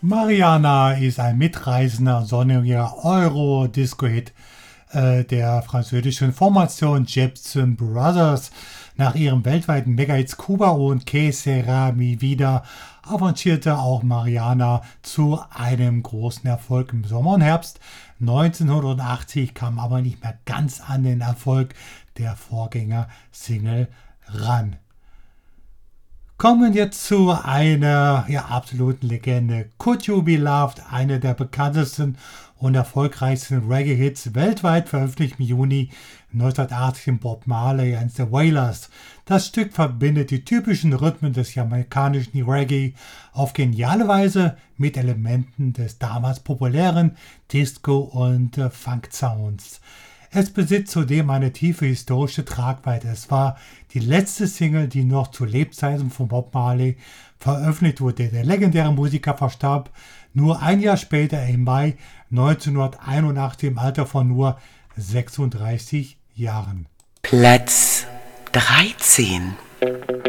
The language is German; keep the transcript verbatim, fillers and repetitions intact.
Mariana ist ein mitreißender, sonniger Euro-Disco-Hit äh, der französischen Formation Jepsen Brothers. Nach ihrem weltweiten Mega-Hits Cuba und Que Sera Mi Vida avancierte auch Mariana zu einem großen Erfolg im Sommer und Herbst neunzehnhundertachtzig, kam aber nicht mehr ganz an den Erfolg der Vorgänger-Single ran. Kommen jetzt zu einer ja, absoluten Legende. Could You Be Loved, einer der bekanntesten und erfolgreichsten Reggae-Hits weltweit, veröffentlicht im Juni neunzehnhundertachtzig in Bob Marley and the Wailers. Das Stück verbindet die typischen Rhythmen des jamaikanischen Reggae auf geniale Weise mit Elementen des damals populären Disco- und äh, Funk-Sounds. Es besitzt zudem eine tiefe historische Tragweite. Es war die letzte Single, die noch zu Lebzeiten von Bob Marley veröffentlicht wurde. Der legendäre Musiker verstarb nur ein Jahr später im Mai neunzehnhunderteinundachtzig im Alter von nur sechsunddreißig Jahren. Platz dreizehn.